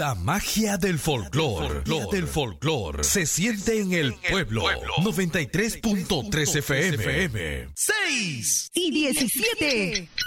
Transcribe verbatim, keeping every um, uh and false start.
La magia del folclor, del folclor, se siente en el pueblo. noventa y tres punto tres F M. seis y diecisiete.